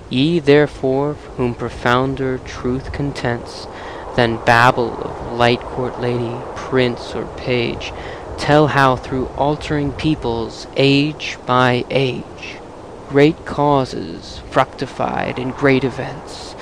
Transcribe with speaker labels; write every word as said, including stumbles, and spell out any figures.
Speaker 1: Ye therefore, whom profounder truth contents Than babble of light court lady, prince, or page, Tell how through altering peoples, age by age, Great causes fructified in great events,